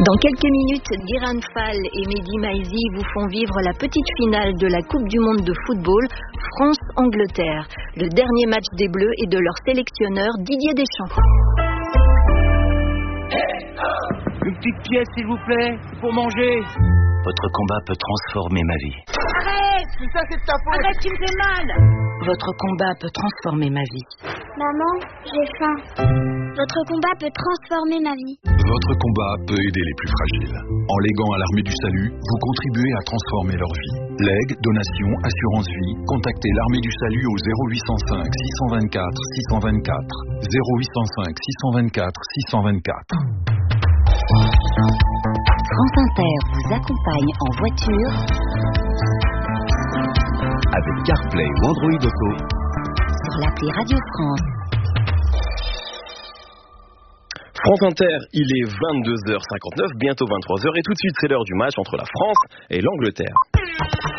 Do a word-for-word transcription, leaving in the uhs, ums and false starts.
Dans quelques minutes, Diran Fall et Mehdi Maizi vous font vivre la petite finale de la Coupe du Monde de football France-Angleterre, le dernier match des Bleus et de leur sélectionneur Didier Deschamps. Une petite pièce s'il vous plaît, pour manger. Votre combat peut transformer ma vie. Arrête, mais ça c'est de ta faute. Arrête, tu me fais mal. Votre combat peut transformer ma vie. Maman, j'ai faim. Votre combat peut transformer ma vie. Votre combat peut aider les plus fragiles. En léguant à l'Armée du Salut, vous contribuez à transformer leur vie. Legs, donations, assurance vie, contactez l'Armée du Salut au zéro huit cent cinq six cent vingt-quatre six cent vingt-quatre. zéro huit cent cinq six cent vingt-quatre six cent vingt-quatre. France Inter vous accompagne en voiture avec CarPlay ou Android Auto sur l'appli Radio France. France Inter, il est vingt-deux heures cinquante-neuf, bientôt vingt-trois heures, et tout de suite c'est l'heure du match entre la France et l'Angleterre.